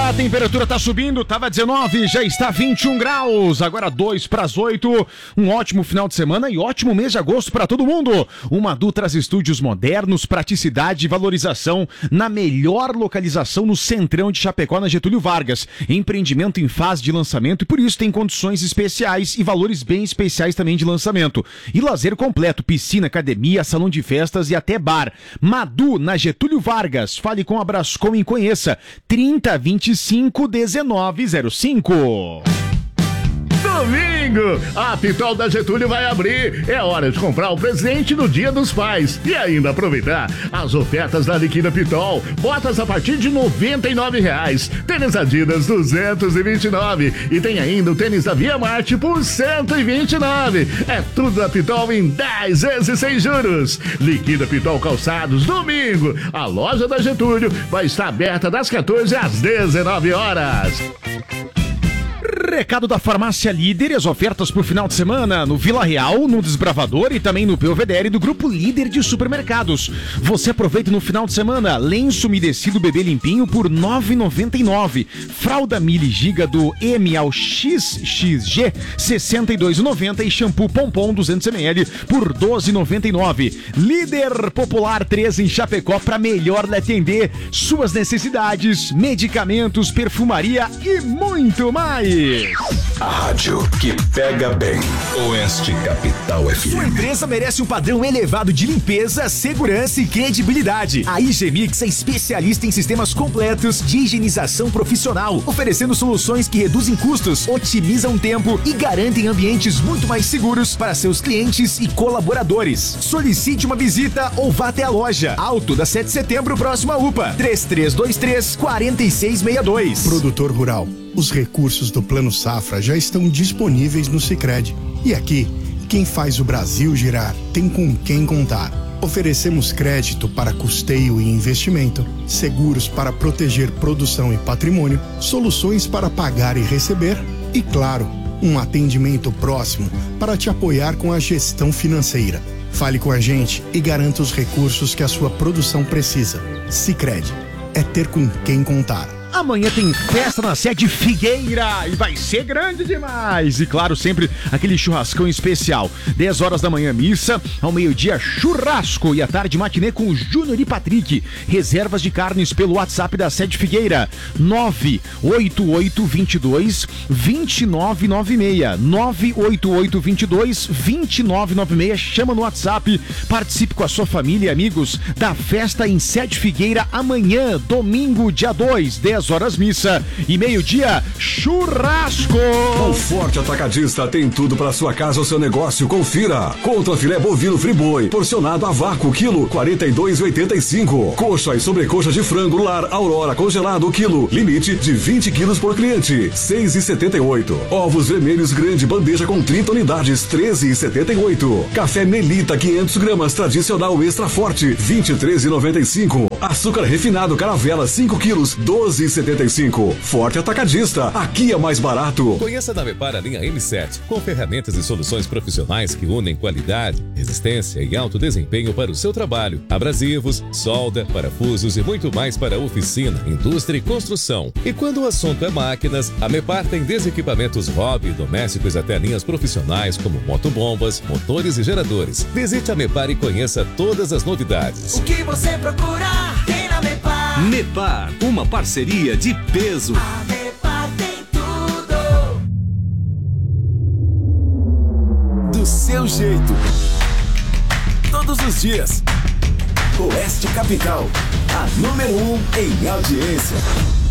A temperatura tá subindo, tava 19, já está 21 graus, agora 2 para as 8. Um ótimo final de semana e ótimo mês de agosto para todo mundo. O Madu traz estúdios modernos, praticidade e valorização na melhor localização no centrão de Chapecó, na Getúlio Vargas. Empreendimento em fase de lançamento e por isso tem condições especiais e valores bem especiais também de lançamento. E lazer completo, piscina, academia, salão de festas e até bar. Madu, na Getúlio Vargas. Fale com a Brascom e conheça. 3025-1905. Domingo, a Pitol da Getúlio vai abrir. É hora de comprar o presente no Dia dos Pais e ainda aproveitar as ofertas da Liquida Pitol. Botas a partir de R$ 99,00. Tênis Adidas 229 e tem ainda o tênis da Via Marte por 129. É tudo da Pitol em 10 vezes sem juros. Liquida Pitol Calçados, domingo. A loja da Getúlio vai estar aberta das 14 às 19 horas. Recado da Farmácia Líder e as ofertas pro final de semana no Vila Real, no Desbravador e também no Belvedere do Grupo Líder de Supermercados. Você aproveita no final de semana lenço umedecido bebê limpinho por R$ 9,99. Fralda Mili Giga do M ao XXG R$ 62,90 e shampoo Pompom 200ml por R$ 12,99. Líder Popular 3 em Chapecó para melhor lhe atender suas necessidades, medicamentos, perfumaria e muito mais. A rádio que pega bem. Oeste Capital FM. Sua empresa merece um padrão elevado de limpeza, segurança e credibilidade. A IG Mix é especialista em sistemas completos de higienização profissional, oferecendo soluções que reduzem custos, otimizam tempo e garantem ambientes muito mais seguros para seus clientes e colaboradores. Solicite uma visita ou vá até a loja. Alto da 7 de setembro, próximo à UPA. 3323-4662. Produtor rural. Os recursos do Plano Safra já estão disponíveis no Sicredi. E aqui, quem faz o Brasil girar tem com quem contar. Oferecemos crédito para custeio e investimento, seguros para proteger produção e patrimônio, soluções para pagar e receber e, claro, um atendimento próximo para te apoiar com a gestão financeira. Fale com a gente e garanta os recursos que a sua produção precisa. Sicredi. É ter com quem contar. Amanhã tem festa na sede Figueira e vai ser grande demais. E claro, sempre aquele churrascão especial. 10 horas da manhã missa, ao meio-dia churrasco e à tarde matinê com o Júnior e Patrick. Reservas de carnes pelo WhatsApp da sede Figueira. 98822-2996. 98822-2996. Chama no WhatsApp. Participe com a sua família e amigos da festa em sede Figueira amanhã, domingo, dia 2, 10 horas missa e meio-dia churrasco. O Forte Atacadista tem tudo para sua casa ou seu negócio. Confira. Contra filé bovino friboi, porcionado a vácuo, quilo 42,85. Coxa e sobrecoxa de frango lar Aurora congelado, quilo, limite de 20 quilos por cliente, 6,78. Ovos vermelhos grande bandeja com 30 unidades, 13,78. Café Melita 500 gramas tradicional extra forte, 23,95. Açúcar refinado Caravela 5 quilos, 12,75. Forte Atacadista, aqui é mais barato. Conheça da Mepar a linha M7, com ferramentas e soluções profissionais que unem qualidade, resistência e alto desempenho para o seu trabalho. Abrasivos, solda, parafusos e muito mais para oficina, indústria e construção. E quando o assunto é máquinas, a Mepar tem desde equipamentos hobby e domésticos até linhas profissionais como motobombas, motores e geradores. Visite a Mepar e conheça todas as novidades. O que você procura tem na Mepar. Mepar, uma parceria de peso. A Mepar tem tudo. Do seu jeito. Todos os dias. Oeste Capital, a número 1 em audiência.